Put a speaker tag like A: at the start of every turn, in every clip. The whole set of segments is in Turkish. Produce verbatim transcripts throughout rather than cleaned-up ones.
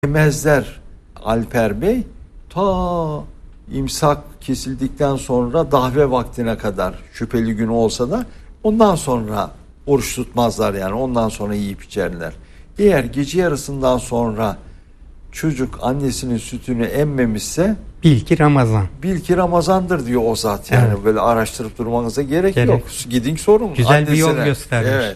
A: Yemezler Alper Bey, ta imsak kesildikten sonra dahve vaktine kadar, şüpheli gün olsa da ondan sonra oruç tutmazlar, yani ondan sonra yiyip içerler. Eğer gece yarısından sonra çocuk annesinin sütünü emmemişse
B: bil ki Ramazan.
A: Bil ki Ramazandır diyor o zat, yani evet. Böyle araştırıp durmanıza gerek, gerek. yok. Gidin sorun.
B: Güzel annesine. Bir yol göstermiş.
A: Evet.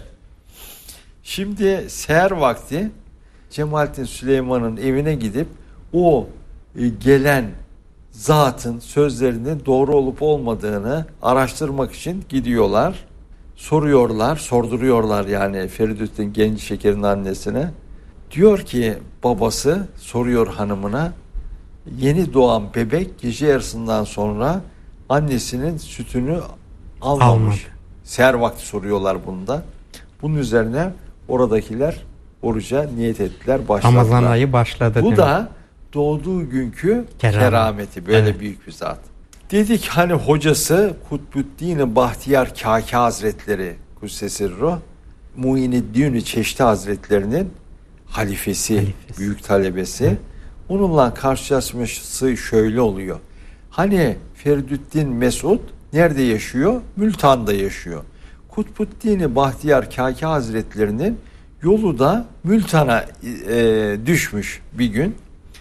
A: Şimdi seher vakti Cemalettin Süleyman'ın evine gidip o e, gelen zatın sözlerinin doğru olup olmadığını araştırmak için gidiyorlar. Soruyorlar, sorduruyorlar yani Feridüddin Genci Şeker'in annesine. Diyor ki babası soruyor hanımına, yeni doğan bebek gece yarısından sonra annesinin sütünü almamış. Almadı. Seher vakti soruyorlar bunu da. Bunun üzerine oradakiler oruca niyet ettiler, başladılar.
B: Ramazan ayı başladı.
A: Bu da doğduğu günkü Keramet. kerameti, böyle evet. büyük bir zat. Dedik hani hocası Kutbuddin Bahtiyar Kâki Hazretleri Kudsesirruh, Muhyiddin Çeşti Hazretlerinin halifesi, halifesi. büyük talebesi. Evet. Onunla karşılaşması şöyle oluyor. Hani Feridüddin Mesud nerede yaşıyor? Mültan'da yaşıyor. Kutbuddin Bahtiyar Kâki Hazretlerinin yolu da Mültan'a e, düşmüş bir gün.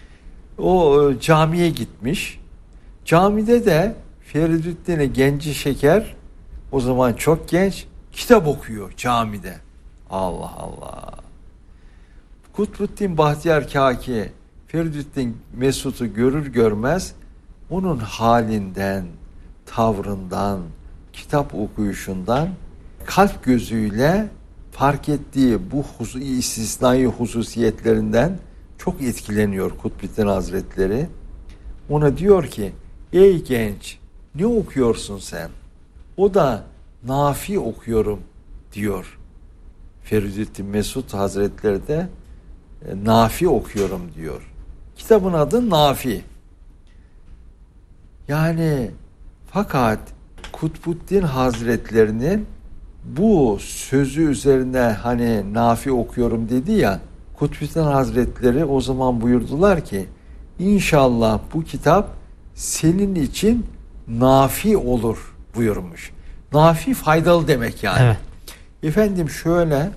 A: O e, camiye gitmiş. Camide de Feridüddin Genci Şeker, o zaman çok genç, kitap okuyor camide. Allah Allah. Kutbuddin Bahtiyar Kâki Feridüddin Mesud'u görür görmez onun halinden, tavrından, kitap okuyuşundan kalp gözüyle fark ettiği bu husus, istisnai hususiyetlerinden çok etkileniyor Kutbuddin Hazretleri. Ona diyor ki, ey genç, ne okuyorsun sen? O da Nafi okuyorum diyor. Feridüddin Mesud Hazretleri de e, Nafi okuyorum diyor. Kitabın adı Nafi. Yani fakat Kutbuddin Hazretlerinin bu sözü üzerine hani Nafi okuyorum dedi ya, Kutbuddin Hazretleri o zaman buyurdular ki, İnşallah bu kitap senin için nafi olur buyurmuş. Nafi faydalı demek yani. Evet. Efendim şöyle,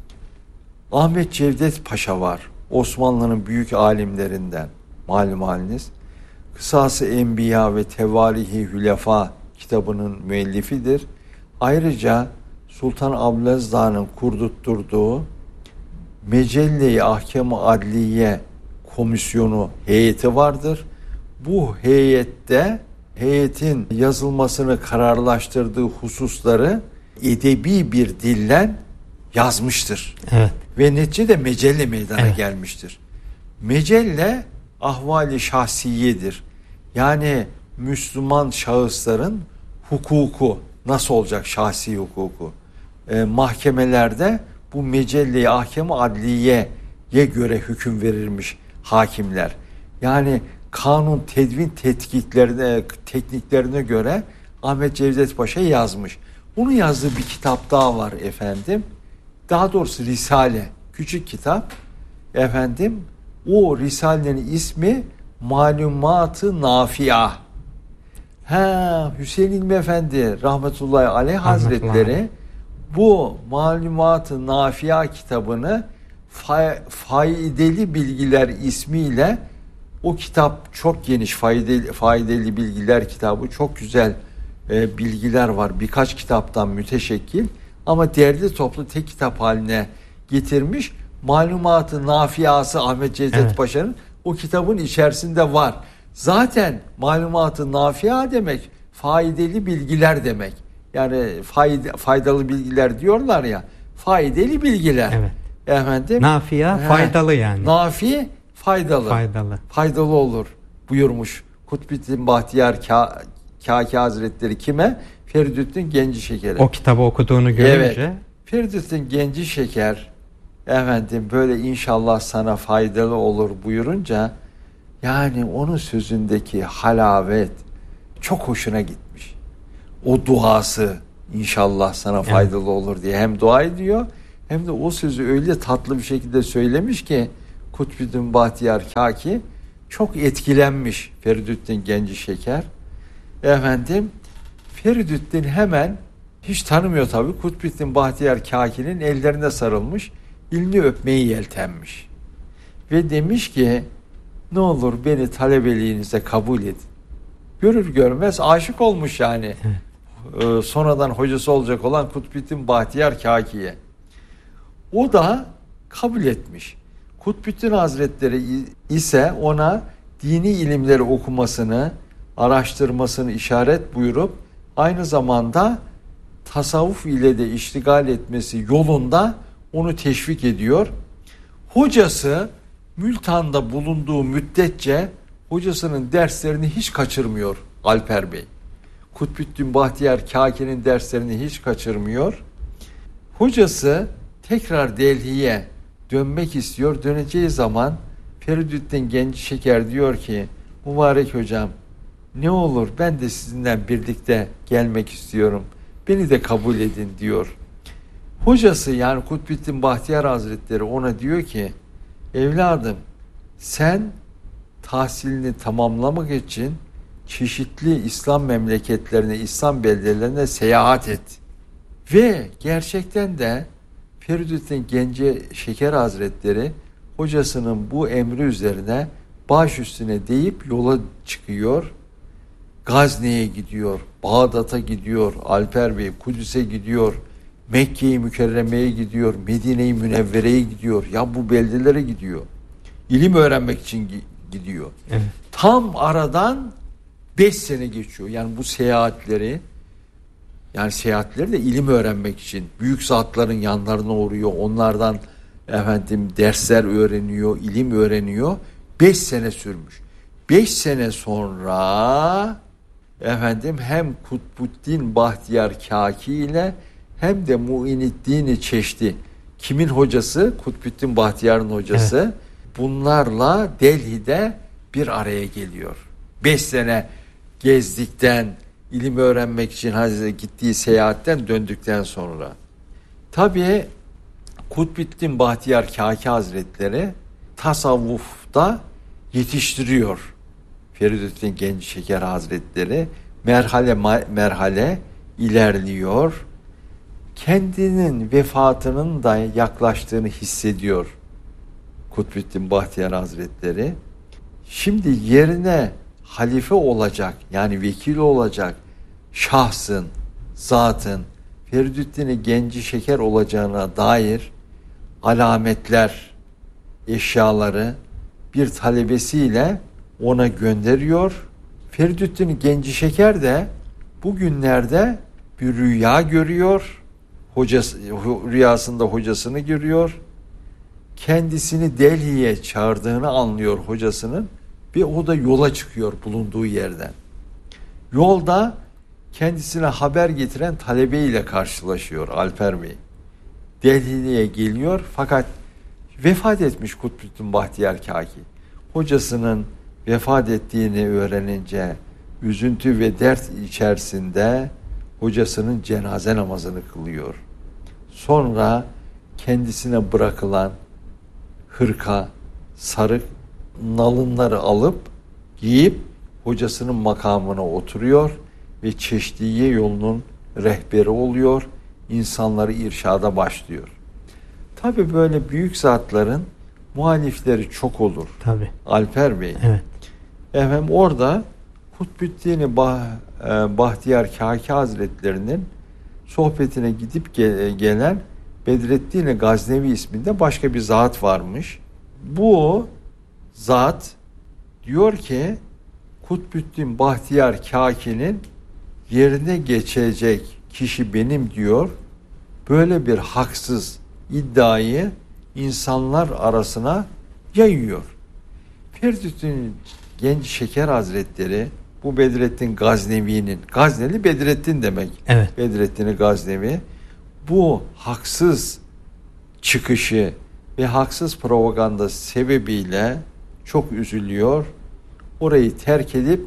A: Ahmet Cevdet Paşa var. Osmanlı'nın büyük alimlerinden, malum haliniz. Kısas-ı Enbiya ve Tevalihi Hülefa kitabının müellifidir. Ayrıca Sultan Abdülaziz Han'ın kurdurtturduğu Mecelle-i Ahkam-ı Adliye komisyonu heyeti vardır. Bu heyette heyetin yazılmasını kararlaştırdığı hususları edebi bir dille yazmıştır. Evet. Ve neticede mecelle meydana evet. gelmiştir. Mecelle ahvali şahsiyedir. Yani Müslüman şahısların hukuku nasıl olacak, şahsi hukuku? E, mahkemelerde bu mecelle-i ahkam-ı adliyeye göre hüküm verilmiş hakimler. Yani kanun tedvin tetkiklerine, tekniklerine göre Ahmet Cevdet Paşa yazmış. Onun yazdığı bir kitap daha var efendim. Daha doğrusu Risale, küçük kitap. Efendim o Risale'nin ismi Malumat-ı Nafia. Ha, Hüseyin İlmi Efendi rahmetullahi aleyh hazretleri bu Malumat-ı Nafia kitabını fa- faydalı bilgiler ismiyle, o kitap çok geniş, faydalı, faydalı bilgiler kitabı, çok güzel e, bilgiler var. Birkaç kitaptan müteşekkil ama derli toplu tek kitap haline getirmiş. Malumat-ı Nafiası Ahmet Cevdet evet. Paşa'nın o kitabın içerisinde var. Zaten Malumat-ı Nafia demek faydalı bilgiler demek. Yani fayda, faydalı bilgiler diyorlar ya, faydalı bilgiler. Evet. Efendim,
B: Nafia he, faydalı yani.
A: Nafi faydalı.
B: Faydalı.
A: Faydalı olur buyurmuş Kutbuddin Bahtiyar Kâki Hazretleri kime? Feridüddin Genci Şeker'e.
B: O kitabı okuduğunu görünce.
A: Evet. Feridüddin Genci Şeker efendim böyle inşallah sana faydalı olur buyurunca, yani onun sözündeki halavet çok hoşuna gitmiş. O duası inşallah sana faydalı evet. olur diye hem dua ediyor hem de o sözü öyle tatlı bir şekilde söylemiş ki Kutbuddin Bahtiyar Kaki çok etkilenmiş Feridüddin Genci Şeker. Efendim Feridüddin hemen hiç tanımıyor tabii. Kutbuddin Bahtiyar Kaki'nin ellerine sarılmış, elini öpmeyi yeltenmiş. Ve demiş ki ne olur beni talebeliğinize kabul edin. Görür görmez aşık olmuş yani. Ee, sonradan hocası olacak olan Kutbuddin Bahtiyar Kaki'ye. O da kabul etmiş. Kutbuddin Hazretleri ise ona dini ilimleri okumasını, araştırmasını işaret buyurup aynı zamanda tasavvuf ile de iştigal etmesi yolunda onu teşvik ediyor. Hocası Mültan'da bulunduğu müddetçe hocasının derslerini hiç kaçırmıyor Alper Bey. Kutbuddin Bahtiyar Kaki'nin derslerini hiç kaçırmıyor. Hocası tekrar Delhi'ye dönmek istiyor. Döneceği zaman Feridüddin Genci Şeker diyor ki mübarek hocam ne olur ben de sizinle birlikte gelmek istiyorum. Beni de kabul edin diyor. Hocası yani Kutbuddin Bahtiyar Hazretleri ona diyor ki evladım sen tahsilini tamamlamak için çeşitli İslam memleketlerine, İslam beldelerine seyahat et. Ve gerçekten de Feridüddin Genci Şeker Hazretleri hocasının bu emri üzerine baş üstüne deyip yola çıkıyor. Gazne'ye gidiyor, Bağdat'a gidiyor, Alper Bey Kudüs'e gidiyor, Mekke-i Mükerreme'ye gidiyor, Medine-i Münevvere'ye gidiyor. Ya bu beldelere gidiyor. İlim öğrenmek için gidiyor. Evet. Tam aradan beş sene geçiyor. Yani bu seyahatleri yani seyahatleri de ilim öğrenmek için büyük zatların yanlarına uğruyor. Onlardan efendim dersler öğreniyor, ilim öğreniyor. Beş sene sürmüş. Beş sene sonra efendim hem Kutbuddin Bahtiyar Kaki ile hem de Muiniddin Çeşdi kimin hocası? Kutbuddin Bahtiyar'ın hocası. Evet. Bunlarla Delhi'de bir araya geliyor. Beş sene gezdikten, ilim öğrenmek için gittiği seyahatten döndükten sonra. Tabii Kutbuddin Bahtiyar Kaki Hazretleri tasavvufta yetiştiriyor Feridüddin Genci Şeker Hazretleri. Merhale merhale ilerliyor. Kendinin vefatının da yaklaştığını hissediyor Kutbuddin Bahtiyar Hazretleri. Şimdi yerine halife olacak yani vekil olacak şahsın, zatın Feridüddin Genci Şeker olacağına dair alametler, eşyaları bir talebesiyle ona gönderiyor. Feridüddin Genci Şeker de bugünlerde bir rüya görüyor. Hocası, rüyasında hocasını görüyor. Kendisini Delhi'ye çağırdığını anlıyor hocasının ve o da yola çıkıyor bulunduğu yerden. Yolda kendisine haber getiren talebeyle karşılaşıyor Alper Bey. Delhi'ye geliyor fakat vefat etmiş Kutbuddin Bahtiyar Kaki. Hocasının vefat ettiğini öğrenince üzüntü ve dert içerisinde hocasının cenaze namazını kılıyor. Sonra kendisine bırakılan hırka, sarık, nalınları alıp giyip hocasının makamına oturuyor ve Çeşdiye yolunun rehberi oluyor. İnsanları irşada başlıyor. Tabii böyle büyük zatların muhalifleri çok olur. Tabii. Alper Bey. Evet. Efendim orada Kutbuddin Bahtiyar Kaki Hazretlerinin sohbetine gidip gelen Bedrettin Gaznevi isminde başka bir zat varmış. Bu zat diyor ki Kutbuddin Bahtiyar Kaki'nin yerine geçecek kişi benim diyor. Böyle bir haksız iddiayı insanlar arasına yayıyor. Feridüddin Genci Şeker Hazretleri bu Bedrettin Gaznevi'nin, Gazneli Bedrettin demek. Evet. Bedrettin Gaznevi bu haksız çıkışı ve haksız propaganda sebebiyle çok üzülüyor. Orayı terk edip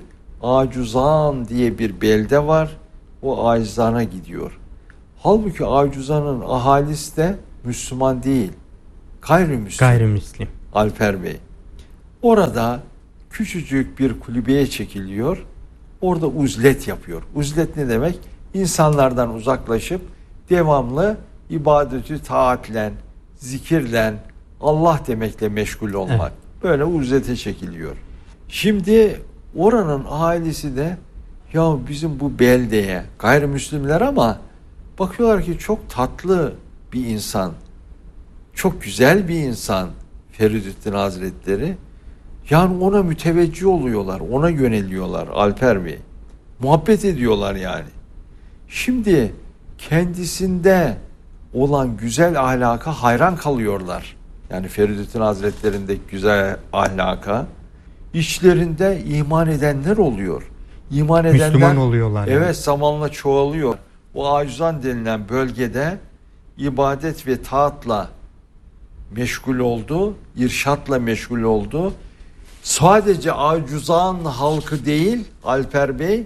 A: Acuzan diye bir belde var. O Acuzan'a gidiyor. Halbuki Acuzan'ın ahalisi de Müslüman değil. Gayrimüslim.
B: Gayrimüslim.
A: Alper Bey. Orada küçücük bir kulübeye çekiliyor. Orada uzlet yapıyor. Uzlet ne demek? İnsanlardan uzaklaşıp devamlı ibadeti taatle, zikirle, Allah demekle meşgul olmak. Evet. Böyle uzlete çekiliyor. Şimdi oranın ailesi de ya bizim bu beldeye gayrimüslimler ama bakıyorlar ki çok tatlı bir insan, çok güzel bir insan Feridüddin Hazretleri. Yani ona müteveccih oluyorlar, ona yöneliyorlar Alper Bey. Muhabbet ediyorlar yani. Şimdi kendisinde olan güzel ahlaka hayran kalıyorlar. Yani Feridüddin Hazretleri'ndeki güzel ahlaka. İçlerinde iman edenler oluyor. İman edenler
B: Müslüman oluyorlar.
A: Evet
B: yani.
A: zamanla çoğalıyor. O Acuzan denilen bölgede ibadet ve taatla meşgul oldu, irşatla meşgul oldu. Sadece Acuzan halkı değil Alper Bey,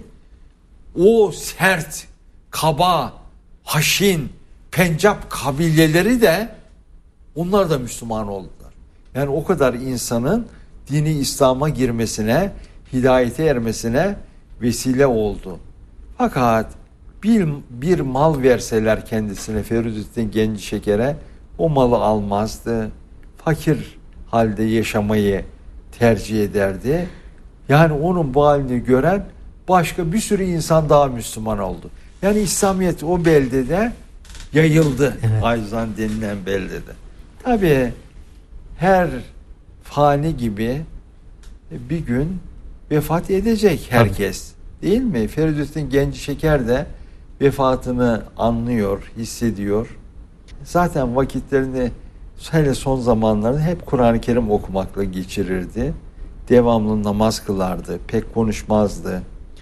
A: o sert, kaba, haşin, Pencap kabileleri de onlar da Müslüman oldular. Yani o kadar insanın dini İslam'a girmesine, hidayete ermesine vesile oldu. Fakat bir, bir mal verseler kendisine Feridüddin Genci Şeker'e o malı almazdı. Fakir halde yaşamayı tercih ederdi. Yani onun bu halini gören başka bir sürü insan daha Müslüman oldu. Yani İslamiyet o beldede yayıldı. Evet. Ayzan denilen beldede. Tabii her fani gibi bir gün vefat edecek herkes. Tabii. Değil mi? Feridüddin Genci Şeker de vefatını anlıyor, hissediyor. Zaten vakitlerini hele son zamanlarda hep Kur'an-ı Kerim okumakla geçirirdi. Devamlı namaz kılardı, pek konuşmazdı.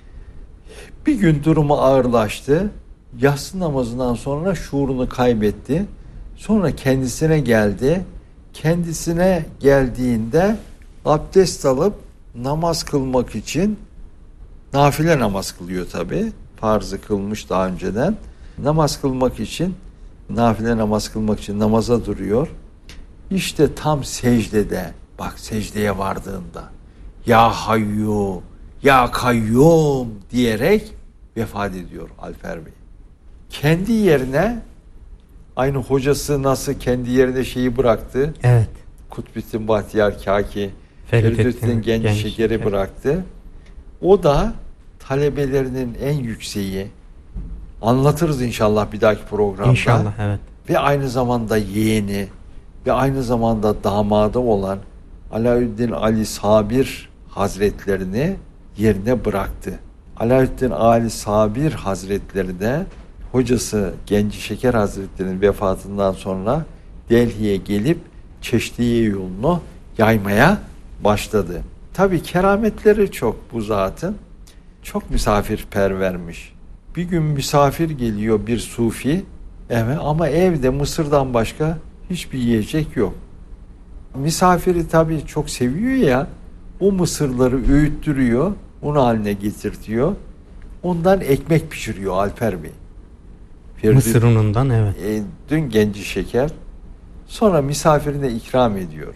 A: Bir gün durumu ağırlaştı. Yatsı namazından sonra şuurunu kaybetti. Sonra kendisine geldi. Kendisine geldiğinde abdest alıp namaz kılmak için, nafile namaz kılıyor tabii. Farzı kılmış daha önceden. Namaz kılmak için, nafile namaz kılmak için namaza duruyor. İşte tam secdede, bak secdeye vardığında ya hayyu, ya kayyum diyerek vefat ediyor Alper Bey. Kendi yerine aynı hocası nasıl kendi yerine şeyi bıraktı. Evet. Kutbettin Bahtiyar Kaki, Feridüddin Genci Şeker'i bıraktı. O da talebelerinin en yükseği. Anlatırız inşallah bir dahaki programda.
B: İnşallah, evet.
A: Ve aynı zamanda yeğeni ve aynı zamanda damadı olan Alaüddin Ali Sabir Hazretlerini yerine bıraktı. Alaüddin Ali Sabir Hazretleri de hocası Genci Şeker Hazretleri'nin vefatından sonra Delhi'ye gelip Çeşdiye yolunu yaymaya başladı. Tabii kerametleri çok bu zatın. Çok misafirpervermiş. Bir gün misafir geliyor bir sufi, evet, ama evde mısırdan başka hiçbir yiyecek yok. Misafiri tabii çok seviyor ya, o mısırları öğüttürüyor, un haline getirtiyor. Ondan ekmek pişiriyor Alper Bey. Feridun,
B: Mısır unundan, evet.
A: E, dün Genci Şeker. Sonra misafirine ikram ediyor.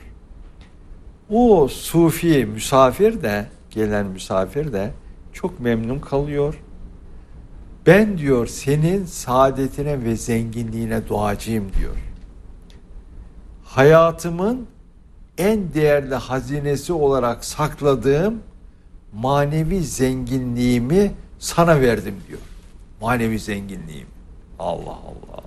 A: O sufi misafir de, gelen misafir de çok memnun kalıyor. Ben diyor senin saadetine ve zenginliğine duacıyım diyor. Hayatımın en değerli hazinesi olarak sakladığım manevi zenginliğimi sana verdim diyor. Manevi zenginliğim. Allah Allah.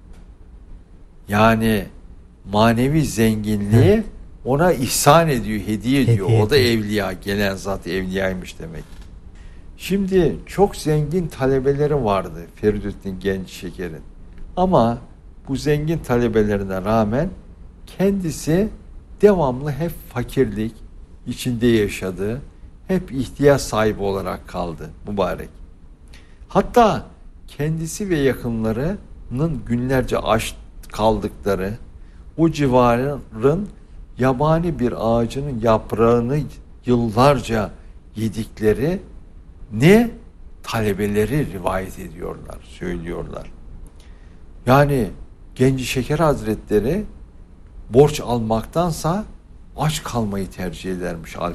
A: Yani manevi zenginliği Hı. ona ihsan ediyor, hediye ediyor. Hediye o da evliya, gelen zat evliyaymış demek. Şimdi çok zengin talebeleri vardı Feridüddin Genci Şeker'in. Ama bu zengin talebelerine rağmen kendisi devamlı hep fakirlik içinde yaşadı. Hep ihtiyaç sahibi olarak kaldı mübarek. Hatta kendisi ve yakınlarının günlerce aç kaldıkları, o civarın yabani bir ağacının yaprağını yıllarca yedikleri ne talebeleri rivayet ediyorlar, söylüyorlar. Yani Genci Şeker Hazretleri borç almaktansa aç kalmayı tercih edermiş